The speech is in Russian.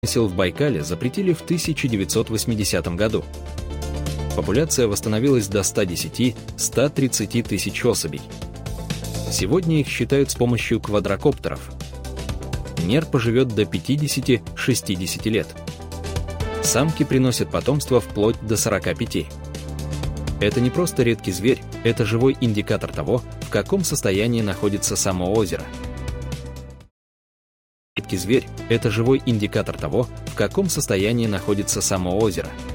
Сел в Байкале запретили в 1980 году. Популяция восстановилась до 110-130 тысяч особей. Сегодня их считают с помощью квадрокоптеров. Нер поживет до 50-60 лет. Самки приносят потомство вплоть до 45. Это не просто редкий зверь, это живой индикатор того, в каком состоянии находится само озеро. Редкий зверь – это живой индикатор того, в каком состоянии находится само озеро.